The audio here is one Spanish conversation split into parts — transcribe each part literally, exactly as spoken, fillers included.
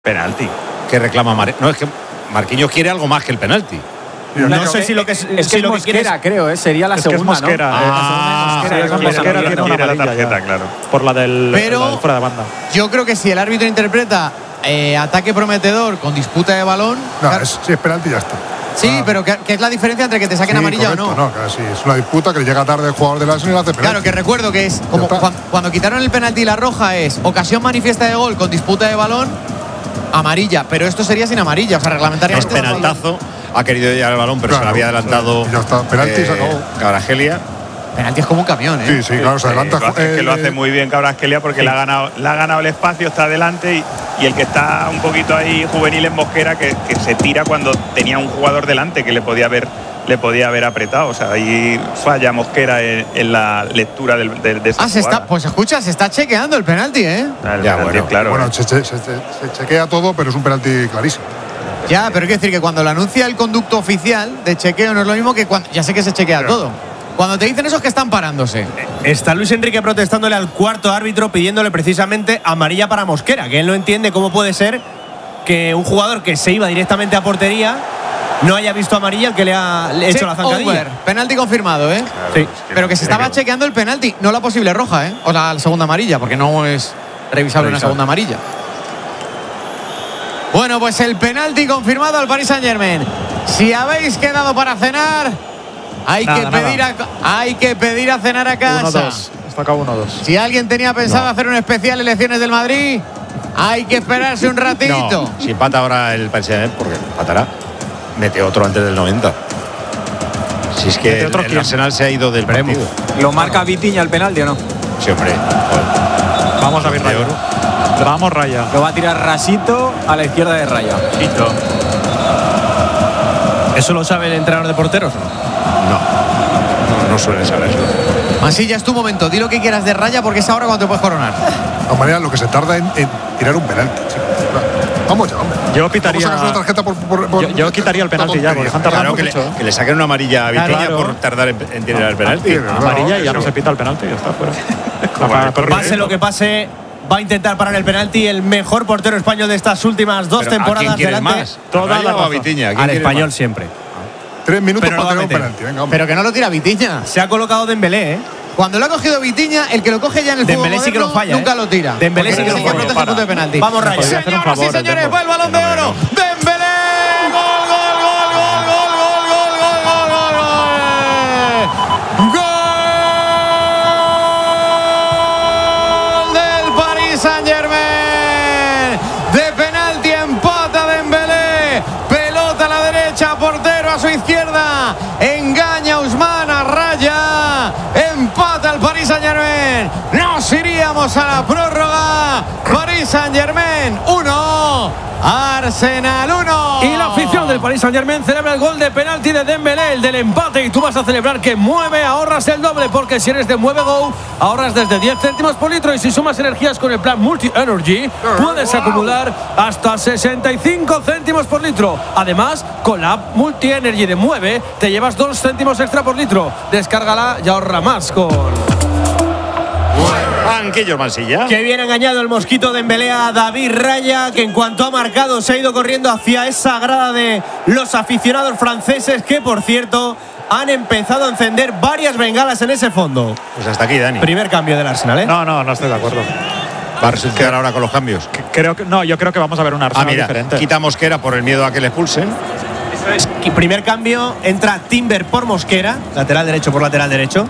Penalti. Que reclama Mar... No, es que Marquinhos quiere algo más que el penalti. No, no sé que, si lo que es, es, si que lo es que Mosquera, quieres, creo, ¿eh? Sería la es segunda, que es Mosquera, ¿no? ¿eh? Ah, Mosquera, sí, es quiere, Mosquera quiere, tiene una quiere la amarilla tarjeta, ya, claro. por la del, Pero la del fuera de banda. Yo creo que si el árbitro interpreta eh, ataque prometedor con disputa de balón. No, claro, es, si es penalti ya está. sí, ah. pero ¿qué, ¿qué es la diferencia entre que te saquen Sí, amarilla correcto, o no? No, claro, sí, es una disputa que le llega tarde el jugador del Arsenal y hace penalti. Claro, que recuerdo que es como cuando, cuando quitaron el penalti y la roja es ocasión manifiesta de gol con disputa de balón, amarilla, pero esto sería sin amarilla, o sea, Es reglamentariamente. penaltazo. Ha querido llegar el balón, pero Claro, se le había adelantado. sí, y ya está. Penalti, se acabó. Cabragelia. Penalti es como un camión, ¿eh? Sí, sí, claro, se adelanta. Eh, lo hace- es que lo hace eh, muy bien Cabrasquelia porque sí. le, ha ganado, le ha ganado el espacio, está adelante y, y el que está un poquito ahí juvenil en Mosquera que, que se tira cuando tenía un jugador delante que le podía haber le podía haber apretado. O sea, ahí falla Mosquera en, en la lectura del, de, de esa Ah, se jugada. está, pues escucha, se está chequeando el penalti, ¿eh? Ah, el Ya, penalti, bueno. claro. Bueno, eh. se, se- se- se chequea todo, pero es un penalti clarísimo. Ya, pero quiero decir que cuando lo anuncia el conducto oficial de chequeo no es lo mismo que cuando. Ya sé que se chequea Claro. todo. Cuando te dicen eso es que están parándose. Está Luis Enrique protestándole al cuarto árbitro pidiéndole precisamente amarilla para Mosquera, que él no entiende cómo puede ser que un jugador que se iba directamente a portería no haya visto amarilla el que le ha le ha hecho la zancadilla. Over. Penalti confirmado, ¿eh? Claro, Sí. es que Pero no que se tiene estaba que- chequeando el penalti, no la posible roja, ¿eh? O la segunda amarilla, porque no es revisable una segunda amarilla. Bueno, pues el penalti confirmado al Paris Saint-Germain. Si habéis quedado para cenar, hay, Nada, que nada. pedir a, hay que pedir a cenar a casa. uno dos. Está acá uno dos. Si alguien tenía pensado hacer un especial elecciones del Madrid, hay que esperarse un ratito. No, si empata ahora el Paris Saint-Germain, porque empatará, mete otro antes del noventa. Si es que ¿Mete otro el, el quién? Arsenal se ha ido del Veremos. partido. ¿Lo marca Vitinha el penalti o no? Sí, hombre. Joder. Vamos a ver De Raya. oro. Vamos Raya. Lo va a tirar Rasito a la izquierda de Raya. ¿Eso lo sabe el entrenador de porteros? No, no, no suelen saber eso. Masilla, es tu momento. Di lo que quieras de Raya porque es ahora cuando te puedes coronar. De todas maneras, lo que se tarda en, en tirar un penalti, chicos. Vamos ya, hombre. Yo pitaría- Vamos a sacar una tarjeta por, por- por- Yo- yo quitaría el penalti ya, porque están tardando Claro, que le, mucho. que le saquen una amarilla a Vitinha Claro. por tardar en, en tirar el penalti. sí, verdad. Amarilla y ya eso. no se pita el penalti, ya está fuera. Como Para el correr. Pase lo que pase, va a intentar parar el penalti el mejor portero español de estas últimas dos Pero, ¿a temporadas quién quieres delante. más? Toda ¿A Raya la o a razón. Vitinha? ¿Quién Al quieres español más? siempre. Tres minutos Pero no para va a tirar un meter. penalti. Venga, hombre. Pero que no lo tira Vitinha. Se ha colocado Dembélé, ¿eh? Cuando lo ha cogido Vitinha, el que lo coge ya en el fútbol Dembélé sí que lo moderno, falla, nunca ¿eh? lo tira. Dembélé sí que lo Porque falla. protege el punto de penalti. Vamos, Raya. Podría hacer un Señoras y favor, señores, Dembo. va el balón de oro. Dembélé. Gol, gol, gol, gol, gol, gol, gol, gol, gol, gol. Gol del Paris Saint-Germain. De penalti empata Dembélé. Pelota a la derecha, portero a su izquierda. Engaña a Ousmane, a Raya. Empata el Paris Saint-Germain. Nos iríamos a la prórroga. Paris Saint-Germain uno, Arsenal uno. Y la afición del Paris Saint-Germain celebra el gol de penalti de Dembélé, el del empate, y tú vas a celebrar que mueve, ahorras el doble, porque si eres de Mueve Go, ahorras desde diez céntimos por litro, y si sumas energías con el plan Multi Energy, puedes acumular hasta sesenta y cinco céntimos por litro. Además, con la app Multi Energy de Mueve, te llevas dos céntimos extra por litro. Descárgala y ahorra más con... Banquillos Mansilla. Qué bien engañado el mosquito Dembélé a David Raya, que en cuanto ha marcado se ha ido corriendo hacia esa grada de los aficionados franceses, que por cierto han empezado a encender varias bengalas en ese fondo. Pues hasta aquí, Dani. Primer cambio del Arsenal, ¿eh? No, no, no estoy de acuerdo. Va a quedar ahora con los cambios. Creo que, no, yo creo que vamos a ver un Ah, Arsenal mira, diferente. quita Mosquera por el miedo a que le expulsen. Y primer cambio, entra Timber por Mosquera, lateral derecho por lateral derecho.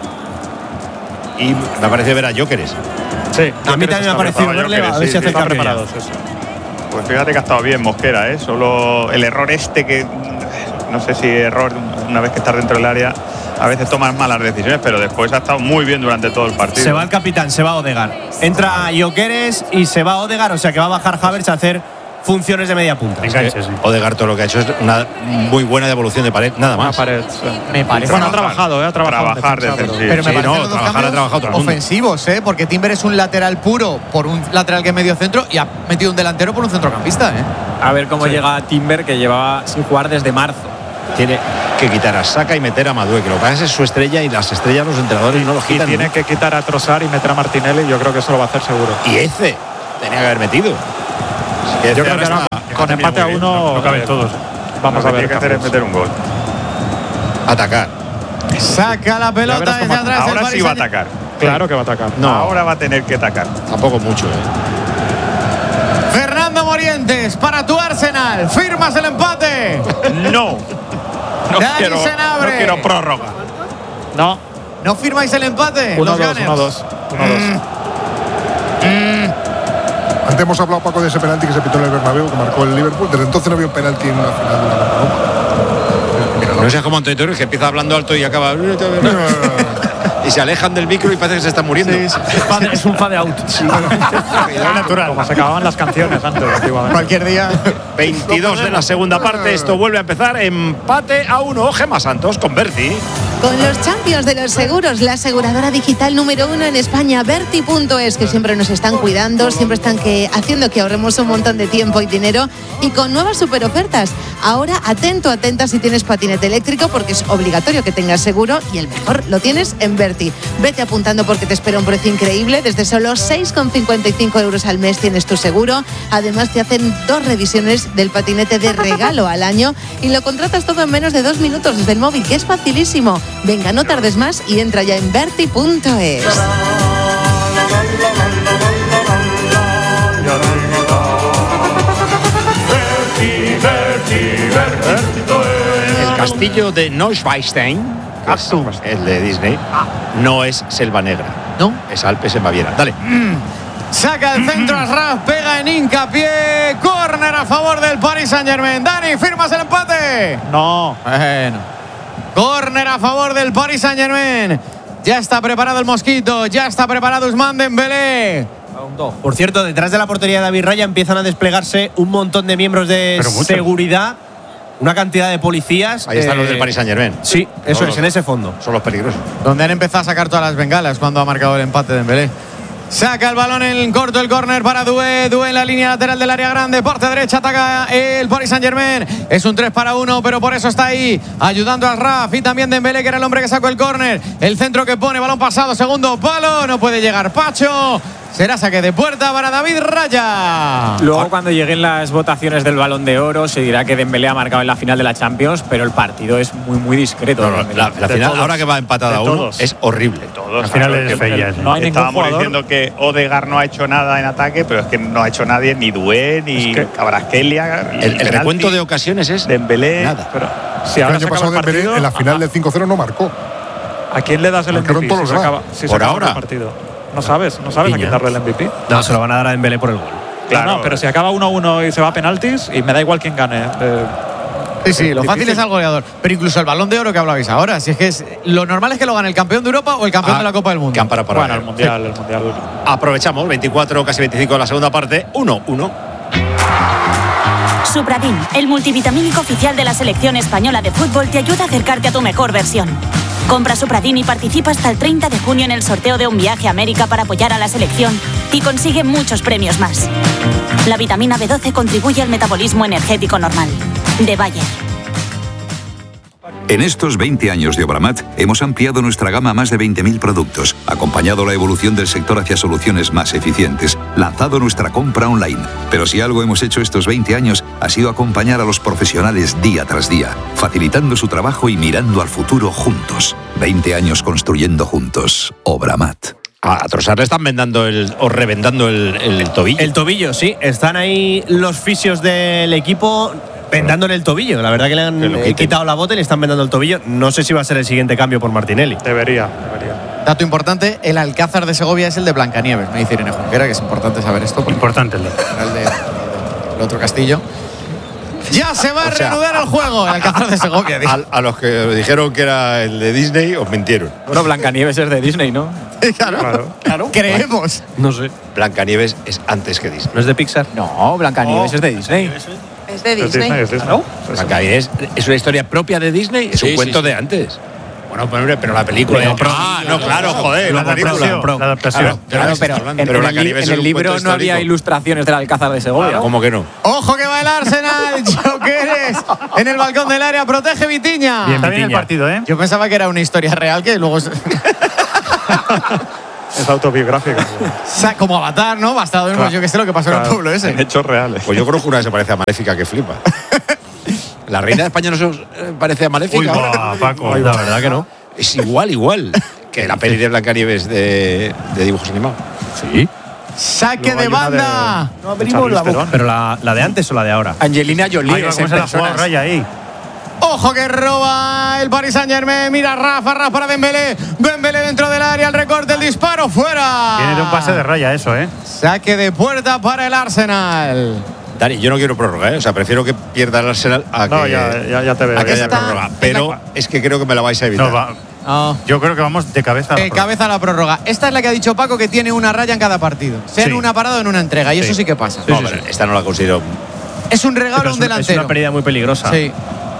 Y me parece ver a Jóqueres. Sí, A mí también me ha parecido preparado, verle, yo a ver sí, si hace el sí, están cambio ya. preparados. Eso. Pues fíjate que ha estado bien Mosquera, ¿eh? Solo el error este que, no sé si error, una vez que estás dentro del área, a veces tomas malas decisiones, pero después ha estado muy bien durante todo el partido. Se va el capitán, se va Odegaard. Entra Gyökeres y se va Odegaard, o sea que va a bajar Havertz a hacer funciones de media punta. Enganche, sí. Odegaard todo lo que ha hecho es una muy buena devolución de Pared, nada Una más. pared. sí. Me parece. Bueno, ha Trabajar. trabajado, ¿eh? Ha trabajado. en Trabajar defensa, defensivo. Pero me Sí, parecen no, los dos trabajar ha cambios trabajado todo el mundo. ofensivos, ¿eh? Porque Timber es un lateral puro por un lateral que es medio centro y ha metido un delantero por un centrocampista, ¿eh? A ver cómo llega Timber, que llevaba sin jugar desde marzo. Tiene que quitar a Saka y meter a Madueke. Lo que pasa es que es su estrella y las estrellas los entrenadores no los Y quitan. tiene ¿no? que quitar a Trossard y meter a Martinelli. Yo creo que eso lo va a hacer seguro. Y ese tenía que haber metido. Que Yo creo que está- ahora está con también empate a muy bien, uno ¿no? no caben todos. Vamos Lo a que ver. tiene que hacer es cambios. meter un gol. Atacar. Saca la Ya pelota verás desde cómo- atrás. el Ahora Paris sí va a Saint- atacar. Claro que va a atacar. No. Ahora va a tener que atacar. Tampoco mucho, ¿eh? Fernando Morientes para tu Arsenal. Firmas el empate. No. No Dani quiero, no Senabre. quiero prórroga. No. ¿No firmáis el empate? uno los dos, Gunners. uno dos, uno dos. Antes hemos hablado, Paco, de ese penalti que se pitó en el Bernabéu, que marcó el Liverpool. Desde entonces no había un penalti en una final de la Copa. No seas como Antonio Torres, que empieza hablando alto y acaba. Y se alejan del micro y parece que se están muriendo. Es fade- Es un fade out. Natural. Como se acababan las canciones antes, antiguamente. Cualquier día. veintidós de la segunda parte. Esto vuelve a empezar. Empate a uno. Gemma Santos con Berti. Con los Champions de los seguros, la aseguradora digital número uno en España, Berti punto es, que siempre nos están cuidando, siempre están que, haciendo que ahorremos un montón de tiempo y dinero, y con nuevas super ofertas. Ahora, atento, atenta si tienes patinete eléctrico, porque es obligatorio que tengas seguro, y el mejor lo tienes en Berti. Vete apuntando porque te espera un precio increíble. Desde solo seis con cincuenta y cinco euros al mes tienes tu seguro. Además, te hacen dos revisiones del patinete de regalo al año y lo contratas todo en menos de dos minutos desde el móvil, que es facilísimo. Venga, no tardes más y entra ya en Berti punto es. El castillo de Neuschwanstein, que es el de Disney, no es Selva Negra. ¿No? Es Alpes en Baviera. Dale. Saca el centro Asraf, pega en hincapié. Córner a favor del Paris Saint-Germain. Dani, ¿firmas el empate? No. Bueno. Córner a favor del Paris Saint-Germain. Ya está preparado el Mosquito, ya está preparado Ousmane Dembélé. Por cierto, detrás de la portería de David Raya empiezan a desplegarse un montón de miembros de Pero muchos. seguridad, una cantidad de policías. Ahí están eh, los del Paris Saint-Germain. Sí, eso Todos es, en los- ese fondo. Son los peligrosos. Donde han empezado a sacar todas las bengalas cuando ha marcado el empate Dembélé. Saca el balón en corto, el córner para Doué. Doué en la línea lateral del área grande. Parte derecha ataca el Paris Saint-Germain. Es un tres para uno, pero por eso está ahí, ayudando a Raf y también Dembélé, que era el hombre que sacó el córner. El centro que pone, balón pasado, segundo palo. No puede llegar Pacho. Será saque de puerta para David Raya. Luego, cuando lleguen las votaciones del Balón de Oro, se dirá que Dembélé ha marcado en la final de la Champions, pero el partido es muy, muy discreto. No, no, la, la De final, todos. ahora que va empatada De a uno, todos. es horrible. Todos. Al final claro, es que- fea, no hay ningún Estábamos jugador. diciendo que Odegaard no ha hecho nada en ataque, pero es que no ha hecho nadie, ni Doué, ni Es que- Kvaratskhelia. El, el recuento de ocasiones es Dembélé. nada. Pero si El ahora año se acaba pasado el Dembélé partido, en la final del cinco cero no marcó. ¿a quién le das el M V Marcaron P todos si los se demás. acaba, si se Por acaba ahora. el partido? No sabes, no sabes a Piña. quién darle el M V P. No, se lo van a dar a Dembélé por el gol. Claro. No, no, pero si acaba uno uno y se va a penaltis, y me da igual quién gane. eh, Sí, sí, lo difícil. fácil es al goleador. Pero incluso el Balón de Oro que hablabais ahora, si es que es, lo normal es que lo gane el campeón de Europa o el campeón Ah, de la Copa del Mundo. que han parado para bueno, el ver. mundial, el mundial. Aprovechamos, veinticuatro, casi veinticinco de la segunda parte. uno uno. Supradin, el multivitamínico oficial de la selección española de fútbol, te ayuda a acercarte a tu mejor versión. Compra Supradin y participa hasta el treinta de junio en el sorteo de un viaje a América para apoyar a la selección y consigue muchos premios más. La vitamina B doce contribuye al metabolismo energético normal. De Bayer. En estos veinte años de Obramat hemos ampliado nuestra gama a más de veinte mil productos, acompañado la evolución del sector hacia soluciones más eficientes, lanzado nuestra compra online. Pero si algo hemos hecho estos veinte años ha sido acompañar a los profesionales día tras día, facilitando su trabajo y mirando al futuro juntos. veinte años construyendo juntos. Obramat. A Trossard le están vendando el, o revendando el, el tobillo. El tobillo, sí. Están ahí los fisios del equipo vendándole el tobillo. La verdad que le han Que lo eh, quiten. quitado la bota y le están vendando el tobillo. No sé si va a ser el siguiente cambio por Martinelli. Debería, debería. Dato importante, el Alcázar de Segovia es el de Blancanieves, me dice Irene Junquera, que es importante saber esto. porque Importante el era el de, el otro castillo. Ya se va a O sea, reanudar el juego, el Alcázar de Segovia. dice. A, a los que dijeron que era el de Disney, os mintieron. Bueno, Blancanieves es de Disney, ¿no? claro, claro. Creemos. No sé. Blancanieves es antes que Disney. ¿No es de Pixar? No, Blancanieves es de Disney. Es de Es Disney. Disney, es Disney. Blancanieves es una historia propia de Disney, es un cuento de antes. Bueno, pero, pero la película. Pero, pero- ah, no, claro, joder. La La película. adaptación, la adaptación. Claro, pero en, en el, li- Blancanieves en es el un libro cuento no había histórico. ilustraciones del Alcázar de Segovia. ¿Cómo que no? Ojo que va el Arsenal, Jokeres en el balcón del área, protege Vitiña. Está bien el partido, ¿eh? Yo pensaba que era una historia real que luego... se- Es autobiográfica. Como Avatar, ¿no? Bastardo de nuevo, Claro. yo que sé lo que pasó Claro. en el pueblo ese. Hechos reales. Pues yo creo que una se parece a Maléfica que flipa. La reina de España no se os, eh, parece a Maléfica. Uy, va, Paco, la verdad que no. Es igual, igual. Que la peli de Blancanieves de, de dibujos animados. Sí. ¡Saque Luego de hay una banda! de- de Charlize Theron. Pero la, la de antes o la de ahora. Angelina Jolie. Ahí va, es cómo en se la ha jugado personas. Raya ahí. Ojo que roba el Paris Saint-Germain. Mira Rafa, Rafa para Dembélé. Dembélé dentro del área, el recorte, el disparo, fuera. Tiene de un pase de Raya eso, ¿eh? Saque de puerta para el Arsenal. Dani, yo no quiero prórroga, ¿eh? O sea, prefiero que pierda el Arsenal a que, No, ya, ya, ya te veo. a que haya Esta- prórroga. Pero es que creo que me la vais a evitar. No, va. Oh. Yo creo que vamos de cabeza. a la Eh, prórroga. cabeza a la prórroga. Esta es la que ha dicho Paco, que tiene una raya en cada partido. Sea en Sí. una parada o en una entrega. Y eso Sí. sí que pasa. No, pero esta no la considero. Es un regalo Pero a es un una- delantero. Es una pérdida muy peligrosa. Sí.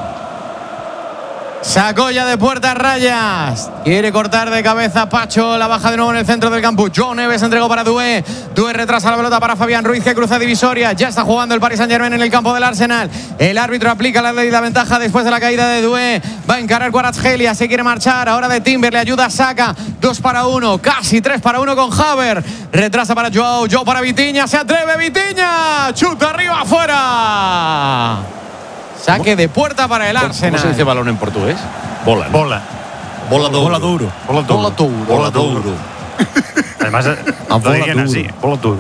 Sacó ya de puertas Rayas. Quiere cortar de cabeza Pacho. La baja de nuevo en el centro del campo. Joe Neves entregó para Doué. Doué retrasa la pelota para Fabián Ruiz, que cruza divisoria. Ya está jugando el Paris Saint-Germain en el campo del Arsenal. El árbitro aplica la ley de la ventaja después de la caída de Doué. Va a encarar Kvaratskhelia. Se quiere marchar. Ahora de Timber. Le ayuda a Saka. Dos para uno. Casi tres para uno con Haver. Retrasa para Joao. Joao para Vitinha. Se atreve Vitinha. Chuta arriba afuera. Saque de puerta para el ¿Cómo, Arsenal. ¿Cómo se dice balón en portugués? Bola. ¿no? Bola. Bola duro. Bola duro. Bola duro. Bola duro. Bola duro. Además, eh, lo bola dicen duro. así. Bola duro.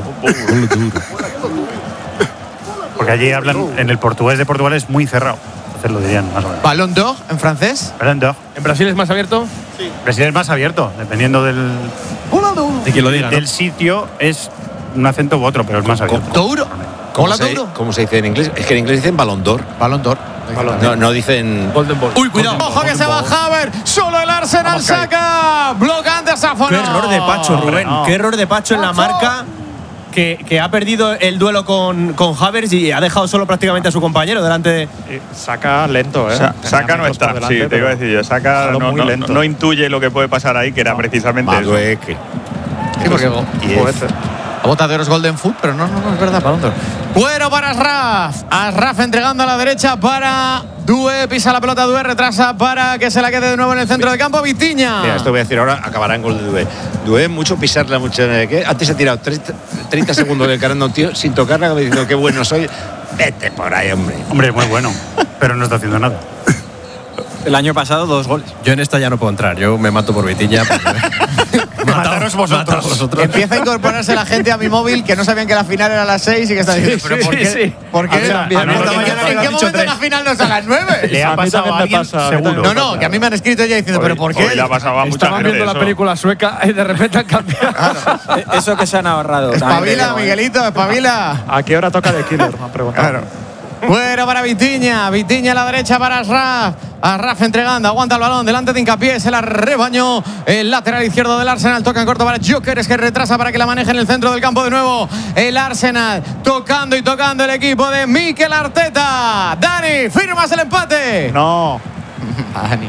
Porque allí hablan, en el portugués de Portugal es muy cerrado. Entonces lo dirían más o menos. Balón d'Or en francés. Ballon d'Or. ¿En Brasil es más abierto? Brasil es más abierto, dependiendo del, De quien lo diga, ¿no? del sitio, es un acento u otro, pero es más abierto. Douro. ¿Cómo Bola se, duro. ¿Cómo se dice en inglés? Es que en inglés dicen balón d'or. Balón d'Or. No, no dicen. Golden Ball. Uy, cuidado. Ojo que se va Haver. Solo el Arsenal Vamos, Kai. saca. Blocante Safona. Qué error de Pacho, Rubén. no. Qué error de Pacho en la marca. Que, que ha perdido el duelo con, con Havertz y ha dejado solo prácticamente a su compañero delante de. Y Saca lento, ¿eh? Sa- Tenía Saca no metros está, por delante, sí, te iba a pero decir yo. Saca ha no, estado muy no- lento. no intuye lo que puede pasar ahí, que era precisamente eso. Madueque. Sí, porque go- Y es- Juguete. la bota de oro es Golden Foot, pero no, no, no es verdad. Balón d'Or. Bueno para Asraf. Asraf entregando a la derecha para Doué. Pisa la pelota Doué. Retrasa para que se la quede de nuevo en el centro del campo. Vitinha. Mira, esto voy a decir ahora, acabará en gol de Doué. Doué, mucho pisarla, mucho. ¿qué? Antes ha tirado treinta, treinta segundos del carando a un tío sin tocarla, como diciendo qué bueno soy. Vete por ahí, hombre. Hombre, muy bueno, pero no está haciendo nada. El año pasado, dos goles. Yo en esta ya no puedo entrar. Yo me mato por Vitinha. Mataros vosotros. Empieza a incorporarse la gente a mi móvil que no sabían que la final era a las seis y que está diciendo, ¿pero por qué? sí. ¿Por qué? A ver, a mí ¿En también qué me lo han momento dicho la final no es a las nueve? Le ha A mí pasado también a me alguien pasa, a mí seguro. No, no, que a mí me han escrito ya diciendo, ¿pero por qué? Hoy le ha pasado a mucha Estaban gente viendo la eso. película sueca y de repente han cambiado. Eso que se han ahorrado. Espabila, Miguelito, espabila. ¿A qué hora toca de Killer? Me han preguntado. Bueno para Vitinha, Vitinha a la derecha para Asraf. Asraf entregando, aguanta el balón delante de Hincapié, se la rebañó el lateral izquierdo del Arsenal. Toca en corto para Gyökeres, que retrasa para que la maneje en el centro del campo de nuevo. El Arsenal tocando y tocando el equipo de Mikel Arteta. Dani, ¿firmas el empate? No. Dani.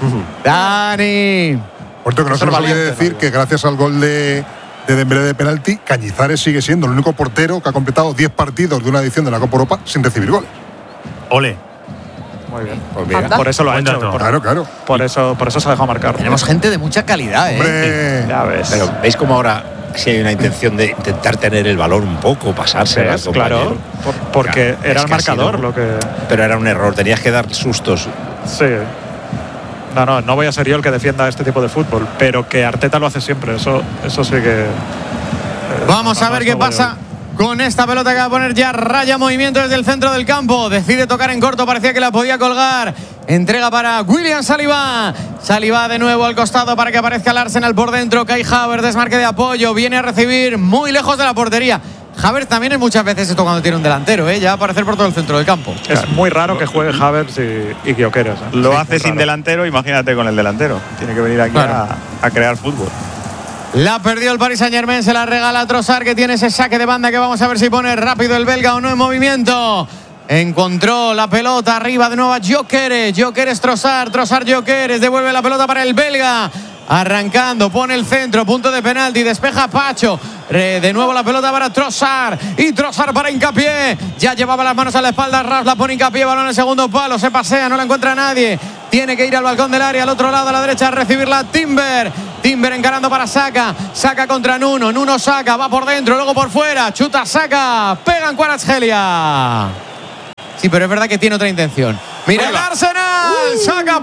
Dani. Por cierto, que no se nos olvide decir que gracias al gol de, de Dembélé de penalti, Cañizares sigue siendo el único portero que ha completado diez partidos de una edición de la Copa Europa sin recibir goles. Ole. Muy bien. Pues mira. Por eso lo ha Buen hecho. dato. Por, Claro, claro. por eso, por eso se ha dejado marcar. Tenemos gente de mucha calidad, ¿eh? Hombre, Ya ves. Pero veis cómo ahora si hay una intención de intentar tener el balón un poco, pasarse al ¿Ves? compañero. Claro. Por- porque Claro, era es el que ha sido- marcador lo que. Pero era un error, tenías que dar sustos. Sí. No, no, no voy a ser yo el que defienda este tipo de fútbol, pero que Arteta lo hace siempre, eso, eso sí que. eh, Vamos no, a no, ver no qué voy a- pasa con esta pelota que va a poner ya Raya. Movimiento desde el centro del campo. Decide tocar en corto, parecía que la podía colgar. Entrega para William Saliba. Saliba de nuevo al costado para que aparezca el Arsenal por dentro. Kai Havertz, desmarque de apoyo. Viene a recibir muy lejos de la portería. Havertz también es muchas veces esto cuando tiene un delantero, ¿eh? Ya va a aparecer por todo el centro del campo. Es muy raro que juegue Havertz y, y Gyökeres. ¿eh? Lo Sí, hace muy sin raro. delantero, imagínate con el delantero. Tiene que venir aquí Claro. a, a crear fútbol. La perdió el Paris Saint-Germain, se la regala a Trossard, que tiene ese saque de banda que vamos a ver si pone rápido el belga o no en movimiento. Encontró la pelota arriba de nuevo a Gyökeres. Gyökeres Trossard, Trossard Gyökeres, devuelve la pelota para el belga. Arrancando, pone el centro, punto de penalti, despeja Pacho. De nuevo la pelota para Trossard. Y Trossard para Hincapié. Ya llevaba las manos a la espalda. Ras la pone Hincapié. Balón en el segundo palo. Se pasea. No la encuentra nadie. Tiene que ir al balcón del área. Al otro lado a la derecha a recibirla Timber. Timber encarando para Saka. Saka contra Nuno. Nuno Saka. Va por dentro. Luego por fuera. Chuta Saka. Pega en Kvaratskhelia. Sí, pero es verdad que tiene otra intención. Mira el Arsenal. Uh. Saca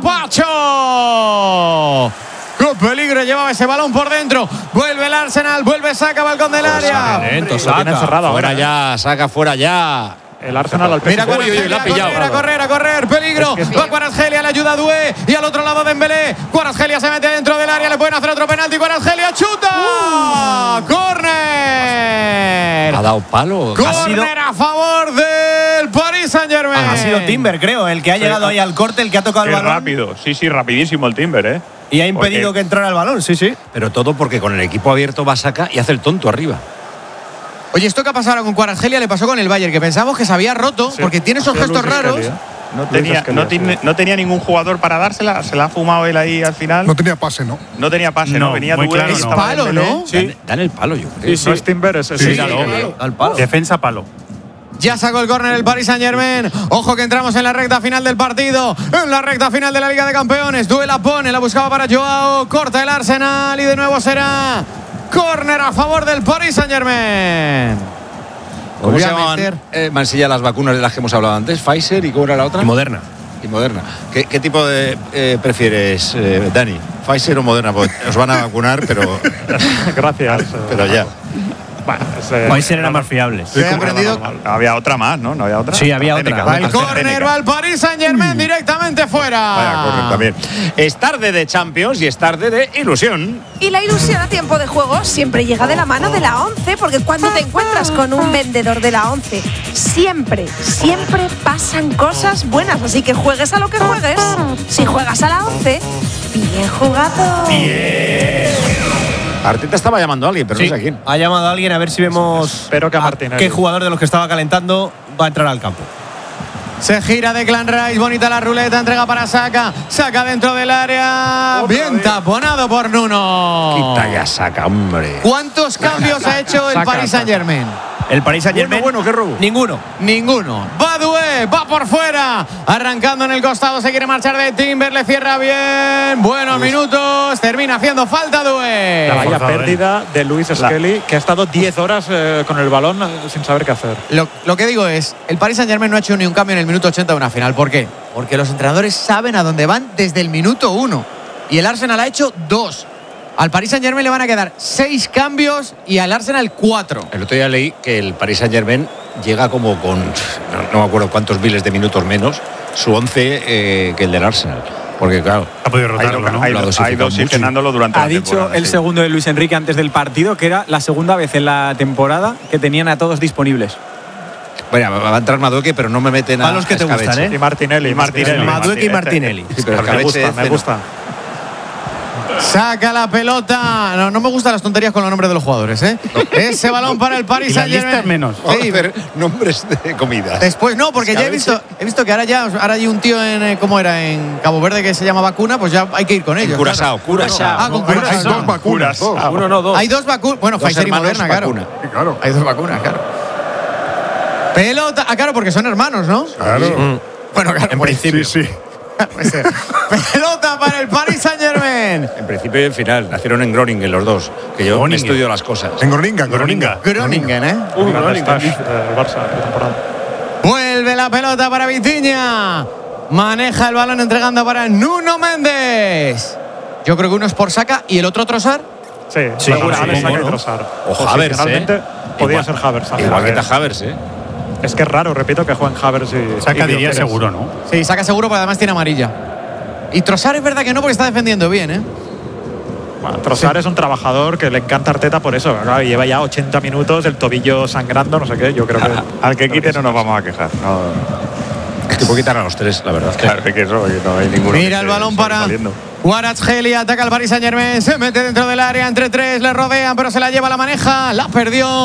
Pacho. ¡Qué peligro! Llevaba ese balón por dentro. Vuelve el Arsenal. Vuelve Saka, balcón del área. Lento, Saka. Cerrado fuera ahora, ya, ¿eh? Saca fuera ya. El Arsenal al Mira, uy, uy, uy, la ha pillado. A correr, a correr, peligro. Es que va Kvaratskhelia, le ayuda a Doué. Y al otro lado Dembélé. Kvaratskhelia se mete dentro del área. Le pueden hacer otro penalti. Kvaratskhelia chuta. Uh. ¡Córner! Ha dado palo. ¡Córner a favor del Paris Saint-Germain! Ha sido Timber, creo, el que ha sí, llegado ahí al corte, el que ha tocado sí, el balón. rápido. Sí, sí, rapidísimo el Timber, ¿eh? Y ha impedido porque... que entrara el balón, sí, sí. Pero todo porque con el equipo abierto va Saka y hace el tonto arriba. Oye, esto que ha pasado ahora con Kvaratskhelia le pasó con el Bayern, que pensamos que se había roto sí, porque tiene esos gestos raros. No tenía, no, tiene, no tenía ningún jugador para dársela, se la ha fumado él ahí al final. No tenía pase, ¿no? No tenía pase, no. no. Venía Doué. Claro, es no. palo, ¿no? Sí. Dan, dan el palo, yo creo. Sí, sí. No es Timber, es, es sí, sí, dalo, al palo. Defensa palo. Ya sacó el córner el Paris Saint-Germain. Ojo que entramos en la recta final del partido. En la recta final de la Liga de Campeones. Doué la pone, la buscaba para Joao. Corta el Arsenal y de nuevo será córner a favor del Paris Saint-Germain. ¿Cómo se llaman, eh, Mansilla, las vacunas de las que hemos hablado antes? ¿Pfizer y cómo era la otra? Y Moderna. Y Moderna. ¿Qué, qué tipo de eh, prefieres, eh, Dani? ¿Pfizer o Moderna? Pues os van a vacunar, pero... Gracias. Pero ya. Bueno, ese, Pfizer era más fiable. He aprendido. Había otra más, ¿no? ¿No había otra? Sí, había otra. Va el córner, va el Paris Saint-Germain directamente fuera. Vaya córner también. Es tarde de Champions y es tarde de ilusión. Y la ilusión a tiempo de juego siempre llega de la mano de la ONCE, porque cuando te encuentras con un vendedor de la ONCE, siempre, siempre pasan cosas buenas. Así que juegues a lo que juegues. Si juegas a la ONCE, bien jugado. Bien. Arteta estaba llamando a alguien, pero sí, no sé a quién. Ha llamado a alguien a ver si vemos Espero que a Martinelli. qué jugador de los que estaba calentando va a entrar al campo. Se gira Declan Rice, bonita la ruleta, entrega para Saka. Saka dentro del área. Otra bien vez. Taponado por Nuno. Quita ya Saka, hombre. ¿Cuántos cambios ha hecho el Saka, Paris Saint-Germain? El Paris Saint-Germain. Bueno, bueno, qué robo. Ninguno. Ninguno. Va Doué, va por fuera. Arrancando en el costado, se quiere marchar de Timber, le cierra bien. Buenos Luis. minutos. Termina haciendo falta Doué. La vaya pérdida de Luis Skelly, que ha estado diez horas eh, con el balón eh, sin saber qué hacer. Lo, lo que digo es, el Paris Saint-Germain no ha hecho ni un cambio en el minuto ochenta de una final. ¿Por qué? Porque los entrenadores saben a dónde van desde el minuto uno. Y el Arsenal ha hecho dos. Al Paris Saint-Germain le van a quedar seis cambios y al Arsenal cuatro. El otro día leí que el Paris Saint-Germain llega como con, no, no me acuerdo cuántos miles de minutos menos, su once eh, que el del Arsenal. Porque claro, ha podido rotarlo, ¿no? Ha ido dosificándolo durante ha la temporada. Ha dicho el sí. segundo de Luis Enrique antes del partido que era la segunda vez en la temporada que tenían a todos disponibles. Bueno, va a entrar Madueque, pero no me meten a, a los que a te gustan, ¿eh? Y Martinelli. Y Martinelli. Madueque y Martinelli. Sí, pero me gusta, me gusta. Saca la pelota. No, no me gustan las tonterías con los nombres de los jugadores, ¿eh? Ese balón para el Paris Saint-Germain. menos. Sí, ver nombres de comida. Después no, porque ya he visto, he visto que ahora ya ahora hay un tío en ¿cómo era? En Cabo Verde que se llama Vacuna, pues ya hay que ir con ellos. Curazao, Curazao. Ah, con Hay, hay Curazao. dos vacunas. Dos. Ah, uno, no, dos. Hay dos vacunas. Bueno, Dos Pfizer y hermanos Moderna, claro. vacuna. Sí, claro. Hay dos vacunas, claro. Pelota. Ah, claro, porque son hermanos, ¿no? Claro. Sí. Bueno, claro. En pues, principio. Sí, sí. Puede ser. Pelota para el Paris Saint-Germain. En principio y en final. Nacieron en Groningen los dos. Que yo Groningen. estudio las cosas. En Groningen, Groningen. Groningen, ¿eh? Uh, Groningen. El Barça de temporada. Vuelve la pelota para Vitinha. Maneja el balón entregando para Nuno Méndez. Yo creo que uno es por Saka y el otro Trossard. Sí, Sí, seguramente supongo, Saka y ¿no? Trossard. O Havertz, Posicionalmente, ¿eh? podía Igual- ser Havertz. Igual que está Havertz, ¿eh? Es que es raro, repito, que jueguen Havertz y Saka y diría Gyökeres. seguro, ¿no? Sí, Saka seguro, pero además tiene amarilla. Y Trossard es verdad que no, porque está defendiendo bien, ¿eh? Bueno, Trossard sí. es un trabajador que le encanta a Arteta por eso. Claro, lleva ya ochenta minutos, el tobillo sangrando, no sé qué. Yo creo que. Al que quite no nos vamos a quejar. No. Es que puedo quitar a los tres, la verdad. Claro, es que eso, que no hay ninguno. Mira el balón para Kvaratskhelia, ataca al Paris Saint-Germain, se mete dentro del área, entre tres, le rodean, pero se la lleva, la maneja, la perdió.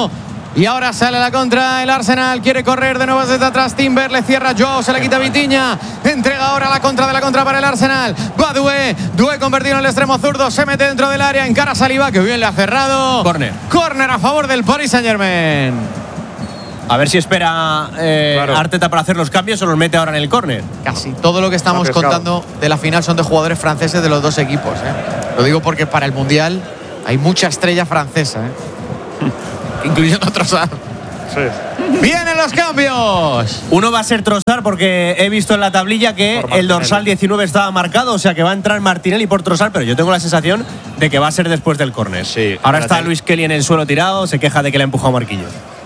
Y ahora sale a la contra el Arsenal. Quiere correr de nuevo desde atrás. Timber le cierra Joao. Se le quita Vitinha. Entrega ahora la contra de la contra para el Arsenal. Va Doué. Doué convertido en el extremo zurdo. Se mete dentro del área. Encara Saliba. Que bien le ha cerrado. Córner. Córner a favor del Paris Saint-Germain. A ver si espera eh, Claro. Arteta para hacer los cambios o los mete ahora en el córner. Casi todo lo que estamos Arriesgado. contando de la final son de jugadores franceses de los dos equipos. ¿eh? Lo digo porque para el Mundial hay mucha estrella francesa. ¿eh? Incluyendo otros. Sí. ¡Vienen los cambios! Uno va a ser Trossard porque he visto en la tablilla que Por el dorsal diecinueve estaba marcado, o sea que va a entrar Martinelli por Trossard, pero yo tengo la sensación de que va a ser después del córner. Sí, Ahora espérate. está Luis Kelly en el suelo tirado, se queja de que le ha empujado Marquinhos.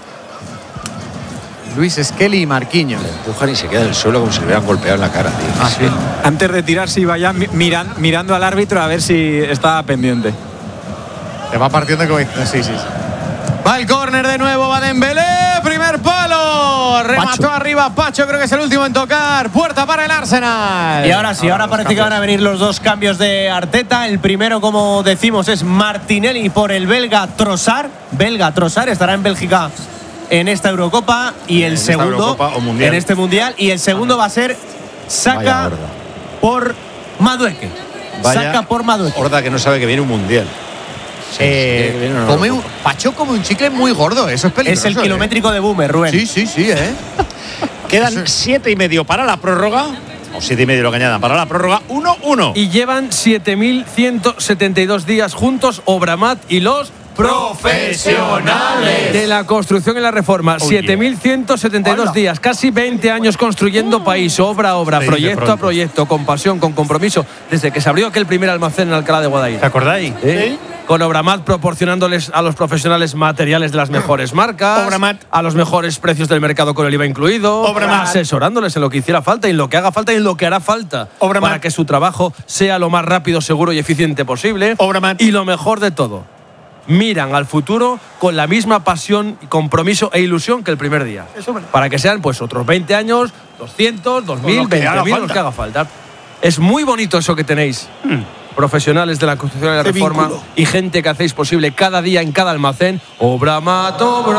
Luis Skelly y Marquinhos. Empujan y se queda en el suelo como si le hubieran golpeado en la cara, tío. Ah, sí. Antes de tirarse iba ya mi- miran- mirando al árbitro a ver si está pendiente. Se va partiendo como. Sí, sí, sí. Va el córner de nuevo, va Dembélé, primer palo. Remató Pacho. arriba Pacho, creo que es el último en tocar. Puerta para el Arsenal. Y ahora sí, ahora parece que van a venir los dos cambios de Arteta. El primero, como decimos, es Martinelli por el belga Trossard. Belga Trossard estará en Bélgica en esta Eurocopa. Y el ¿En esta segundo Eurocopa o Mundial? en este Mundial. Y el segundo va a ser Vaya Saka horda. por Madueke. Vaya Saka por Madueke. Horda que no sabe que viene un mundial. Sí, Eh, sí, que viene una come un, Eurocopa. Pacho come un chicle muy gordo, eso es peligroso. Es el ¿eh? kilométrico de Boomer, Rubén. Sí, sí, sí, ¿eh? Quedan siete y medio para la prórroga. O siete y medio lo que añadan para la prórroga. uno uno. Y llevan siete mil ciento setenta y dos días juntos Obramat y los profesionales de la construcción y la reforma. siete mil ciento setenta y dos días, casi veinte años construyendo país, obra a obra, Se dice proyecto a pronto. proyecto, con pasión, con compromiso, desde que se abrió aquel primer almacén en Alcalá de Guadaira. ¿Te acordáis? ¿Eh? Con Obramat proporcionándoles a los profesionales materiales de las mejores marcas, Obramat. a los mejores precios del mercado con el I V A incluido, Obramat. asesorándoles en lo que hiciera falta y en lo que haga falta y en lo que hará falta Obramat. para que su trabajo sea lo más rápido, seguro y eficiente posible. Obramat. Y lo mejor de todo, miran al futuro con la misma pasión, compromiso e ilusión que el primer día. Para que sean pues otros veinte años, doscientos, dos mil, lo que haga veinte mil, lo falta. que haga falta. Es muy bonito eso que tenéis. Hmm. Profesionales de la construcción y la reforma y gente que hacéis posible cada día en cada almacén. Obramat,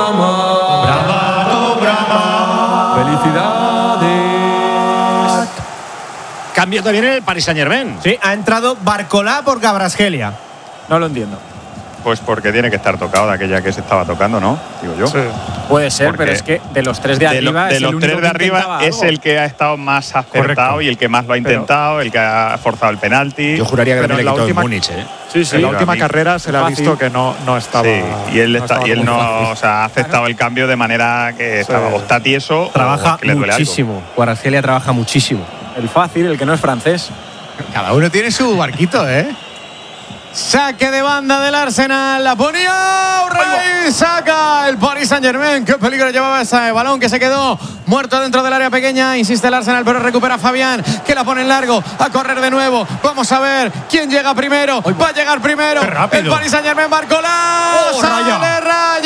Obramat. Felicidades. Cambio también en el Paris Saint-Germain. Sí, ha entrado Barcolá por Gabrasgelia. No lo entiendo. Pues porque tiene que estar tocado de aquella que se estaba tocando, ¿no? Digo yo. Sí. Puede ser, Porque pero es que de los tres de De, lo- arriba. de es el los único tres de que arriba intentaba es algo. el que ha estado más acertado Correcto. y el que más lo ha Pero- intentado, el que ha forzado el penalti. Yo juraría que Pero también la le quitó última- el Múnich, ¿eh? Sí, sí. En la Pero última a mí- carrera se le ha fácil. visto que no, no estaba. Sí, y él, no está, estaba y él muy no fácil. o sea, ha aceptado el cambio de manera que estaba, o está tieso o Trabaja es que le duele algo. muchísimo. Gabrasgelia trabaja muchísimo. El fácil, el que no es francés. Cada uno tiene su barquito, ¿eh? Saque de banda del Arsenal. La ponía Rey. Saca el Paris Saint-Germain. Qué peligro llevaba ese balón que se quedó muerto dentro del área pequeña. Insiste el Arsenal, pero recupera Fabián, que la pone en largo. A correr de nuevo. Vamos a ver quién llega primero. Va a llegar primero. Qué rápido. El Paris Saint-Germain. Barcolá. Oh, ¡Sale Raya!